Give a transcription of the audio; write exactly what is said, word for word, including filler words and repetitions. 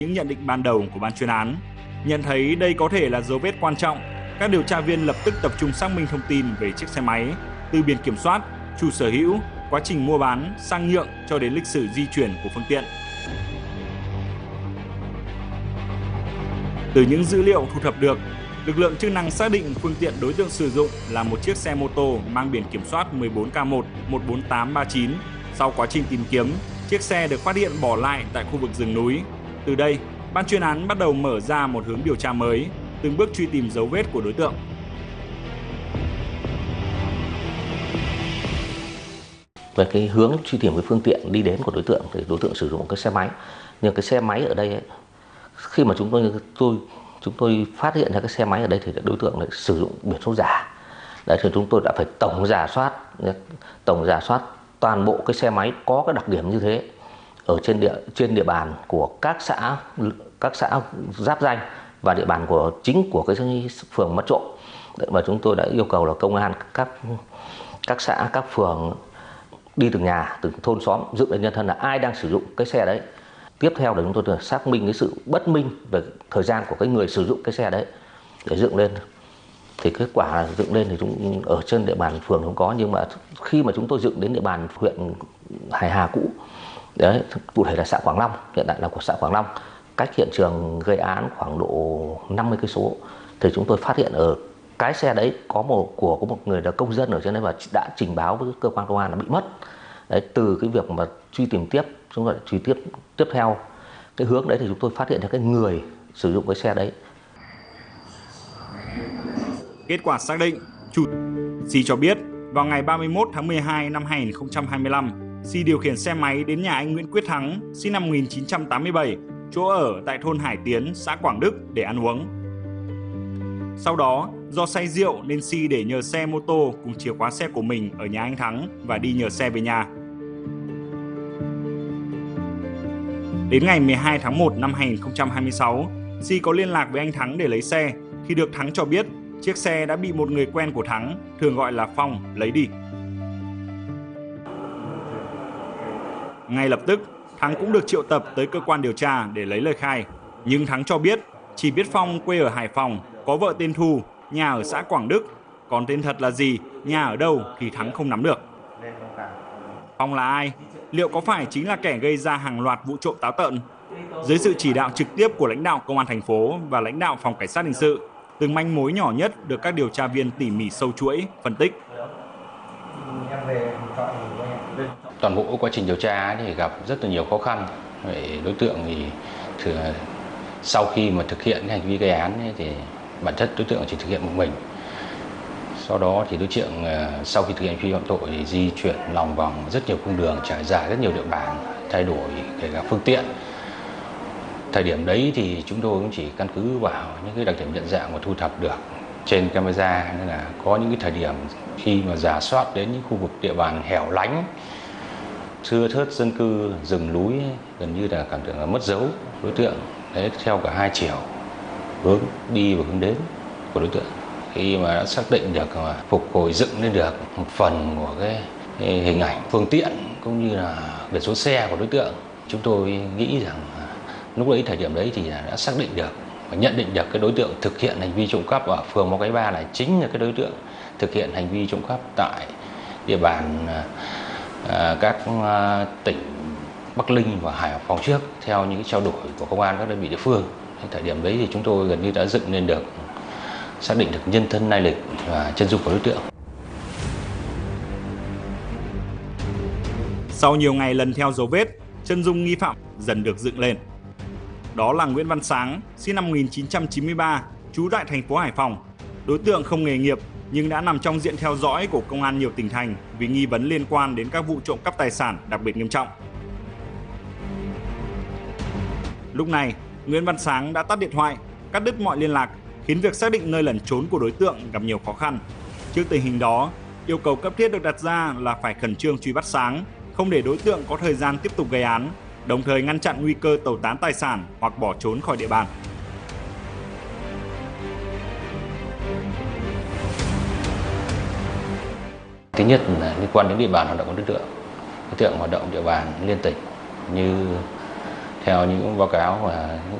Những nhận định ban đầu của ban chuyên án nhận thấy đây có thể là dấu vết quan trọng. Các điều tra viên lập tức tập trung xác minh thông tin về chiếc xe máy, từ biển kiểm soát, chủ sở hữu, quá trình mua bán, sang nhượng cho đến lịch sử di chuyển của phương tiện. Từ những dữ liệu thu thập được, lực lượng chức năng xác định phương tiện đối tượng sử dụng là một chiếc xe mô tô mang biển kiểm soát mười bốn K một một bốn tám ba chín. Sau quá trình tìm kiếm, chiếc xe được phát hiện bỏ lại tại khu vực rừng núi. Từ đây, ban chuyên án bắt đầu mở ra một hướng điều tra mới, từng bước truy tìm dấu vết của đối tượng. Về cái hướng truy tìm cái phương tiện đi đến của đối tượng thì đối tượng sử dụng một cái xe máy. Nhưng cái xe máy ở đây ấy, khi mà chúng tôi tôi chúng tôi phát hiện ra cái xe máy ở đây thì đối tượng lại sử dụng biển số giả. Đấy thì chúng tôi đã phải tổng rà soát tổng rà soát toàn bộ cái xe máy có cái đặc điểm như thế ở trên địa trên địa bàn của các xã các xã giáp danh và địa bàn của chính của cái phường mất trộm. Và chúng tôi đã yêu cầu là công an các các xã các phường đi từng nhà từng thôn xóm dựng lên nhân thân là ai đang sử dụng cái xe đấy. Tiếp theo là chúng tôi được xác minh cái sự bất minh về thời gian của cái người sử dụng cái xe đấy để dựng lên. Thì kết quả là dựng lên thì chúng ở trên địa bàn phường không có, nhưng mà khi mà chúng tôi dựng đến địa bàn huyện Hải Hà cũ, đấy, cụ thể là xã Quảng Long, hiện tại là của xã Quảng Long, cách hiện trường gây án khoảng độ năm mươi cây số, thì chúng tôi phát hiện ở cái xe đấy có một của có một người là công dân ở trên đấy và đã trình báo với cơ quan công an là bị mất. Đấy, từ cái việc mà truy tìm tiếp, chúng tôi truy tiếp tiếp theo cái hướng đấy thì chúng tôi phát hiện ra cái người sử dụng cái xe đấy. Kết quả xác định, chủ Si cho biết vào ngày ba mươi mốt tháng mười hai năm hai nghìn không trăm hai mươi lăm, Si điều khiển xe máy đến nhà anh Nguyễn Quyết Thắng, sinh năm một nghìn chín trăm tám mươi bảy, chỗ ở tại thôn Hải Tiến, xã Quảng Đức để ăn uống. Sau đó, do say rượu nên Si để nhờ xe mô tô cùng chìa khóa xe của mình ở nhà anh Thắng và đi nhờ xe về nhà. Đến ngày mười hai tháng một năm hai nghìn không trăm hai mươi sáu, Si có liên lạc với anh Thắng để lấy xe, khi được Thắng cho biết chiếc xe đã bị một người quen của Thắng, thường gọi là Phong, lấy đi. Ngay lập tức, Thắng cũng được triệu tập tới cơ quan điều tra để lấy lời khai. Nhưng Thắng cho biết chỉ biết Phong quê ở Hải Phòng, có vợ tên Thu, nhà ở xã Quảng Đức. Còn tên thật là gì, nhà ở đâu thì Thắng không nắm được. Phong là ai? Liệu có phải chính là kẻ gây ra hàng loạt vụ trộm táo tợn? Dưới sự chỉ đạo trực tiếp của lãnh đạo công an thành phố và lãnh đạo phòng cảnh sát hình sự, từng manh mối nhỏ nhất được các điều tra viên tỉ mỉ sâu chuỗi, phân tích. Toàn bộ quá trình điều tra thì gặp rất là nhiều khó khăn. Vậy đối tượng thì thường sau khi mà thực hiện hành vi gây án thì bản chất đối tượng chỉ thực hiện một mình. Sau đó thì đối tượng sau khi thực hiện hành vi phạm tội thì di chuyển lòng vòng rất nhiều cung đường, trải dài rất nhiều địa bàn, thay đổi kể cả phương tiện. Thời điểm đấy thì chúng tôi cũng chỉ căn cứ vào những cái đặc điểm nhận dạng mà thu thập được trên camera, nên là có những cái thời điểm khi mà rà soát đến những khu vực địa bàn hẻo lánh, thưa thớt dân cư, rừng núi, gần như là cảm tưởng là mất dấu đối tượng. Đấy, theo cả hai chiều hướng đi và hướng đến của đối tượng. Khi mà đã xác định được mà phục hồi dựng lên được một phần của cái hình ảnh phương tiện cũng như là biển số xe của đối tượng, chúng tôi nghĩ rằng lúc đấy thời điểm đấy thì đã xác định được và nhận định được cái đối tượng thực hiện hành vi trộm cắp ở phường Móng Cái Ba là chính là cái đối tượng thực hiện hành vi trộm cắp tại địa bàn à, các à, tỉnh Bắc Ninh và Hải Phòng trước, theo những trao đổi của công an các đơn vị địa phương. Thời điểm đấy thì chúng tôi gần như đã dựng lên được, xác định được nhân thân lai lịch và chân dung của đối tượng. Sau nhiều ngày lần theo dấu vết, chân dung nghi phạm dần được dựng lên. Đó là Nguyễn Văn Sáng, sinh năm một nghìn chín trăm chín mươi ba, trú tại thành phố Hải Phòng. Đối tượng không nghề nghiệp nhưng đã nằm trong diện theo dõi của công an nhiều tỉnh thành vì nghi vấn liên quan đến các vụ trộm cắp tài sản đặc biệt nghiêm trọng. Lúc này, Nguyễn Văn Sáng đã tắt điện thoại, cắt đứt mọi liên lạc, khiến việc xác định nơi lẩn trốn của đối tượng gặp nhiều khó khăn. Trước tình hình đó, yêu cầu cấp thiết được đặt ra là phải khẩn trương truy bắt Sáng, không để đối tượng có thời gian tiếp tục gây án, đồng thời ngăn chặn nguy cơ tẩu tán tài sản hoặc bỏ trốn khỏi địa bàn. Thứ nhất là liên quan đến địa bàn hoạt động của đối tượng. Đối tượng hoạt động địa bàn liên tỉnh như theo những báo cáo và